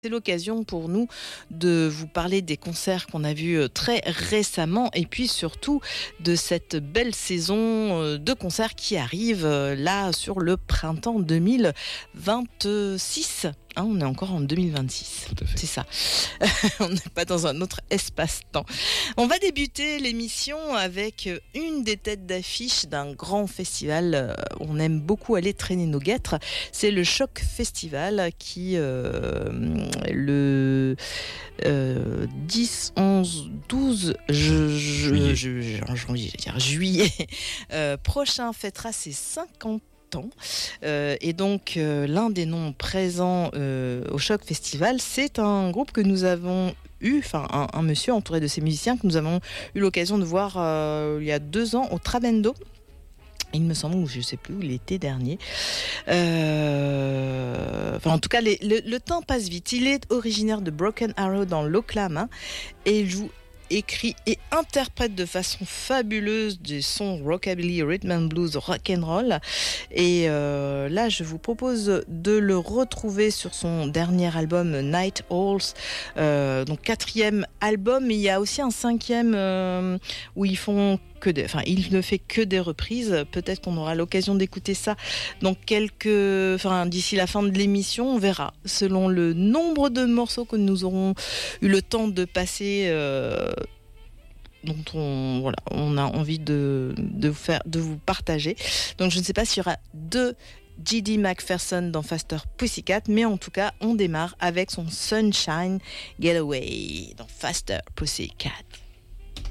C'est l'occasion pour nous de vous parler des concerts qu'on a vus très récemment et puis surtout de cette belle saison de concerts qui arrive là sur le printemps 2026. On est encore en 2026. Tout à fait. C'est ça. On n'est pas dans un autre espace-temps. On va débuter l'émission avec une des têtes d'affiche d'un grand festival. On aime beaucoup aller traîner nos guêtres. C'est le Choc Festival qui, le 10, 11, 12 juillet prochain fêtera ses 50 ans. Et donc l'un des noms présents au Choc Festival, c'est un groupe que nous avons eu, un monsieur entouré de ses musiciens que nous avons eu l'occasion de voir il y a 2 ans au Trabendo. Il me semble, ou je ne sais plus, l'été dernier. En tout cas, le temps passe vite. Il est originaire de Broken Arrow dans l'Oklahoma et joue, écrit et interprète de façon fabuleuse des sons rockabilly, rhythm and blues, rock and roll. Et là, je vous propose de le retrouver sur son dernier album Night Owls, donc 4e album. Mais il y a aussi un 5e où il ne fait que des reprises. Peut-être qu'on aura l'occasion d'écouter ça dans d'ici la fin de l'émission, on verra. Selon le nombre de morceaux que nous aurons eu le temps de passer, dont on a envie de vous partager. Donc je ne sais pas s'il y aura 2 J.D. McPherson dans Faster Pussycat, mais en tout cas, on démarre avec son Sunshine Getaway dans Faster Pussycat.